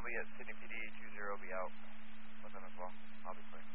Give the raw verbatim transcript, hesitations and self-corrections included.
I'll be at Sydney P D two zero, be out with them as well, obviously.